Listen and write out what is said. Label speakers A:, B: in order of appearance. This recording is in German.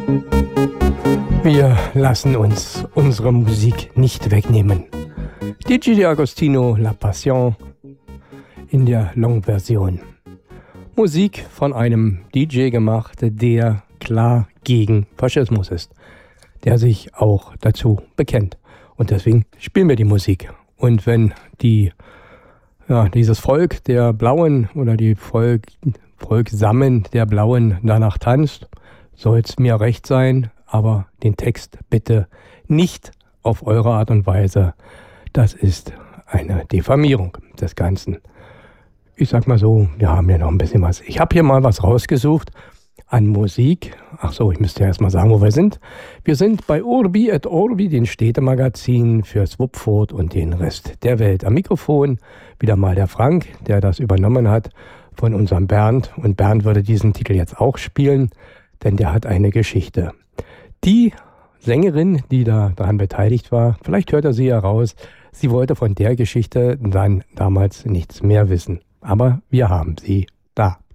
A: Wir lassen uns unsere Musik nicht wegnehmen. DJ D'Agostino, La Passion in der Long-Version. Musik von einem DJ gemacht, der klar gegen Faschismus ist, der sich auch dazu bekennt. Und deswegen spielen wir die Musik. Und wenn dieses Volk der Blauen oder die Volksammen der Blauen danach tanzt, soll es mir recht sein, aber den Text bitte nicht auf eure Art und Weise. Das ist eine Diffamierung des Ganzen. Ich sag mal so, wir haben hier noch ein bisschen was. Ich habe hier mal was rausgesucht an Musik. Ach so, ich müsste ja erst mal sagen, wo wir sind. Wir sind bei Urbi et Orbi, den Städtemagazin für Swupfurt und den Rest der Welt. Am Mikrofon wieder mal der Frank, der das übernommen hat von unserem Bernd. Und Bernd würde diesen Titel jetzt auch spielen, denn der hat eine Geschichte. Die Sängerin, die da daran beteiligt war, vielleicht hört er sie ja raus, sie wollte von der Geschichte dann damals nichts mehr wissen. Aber wir haben sie da.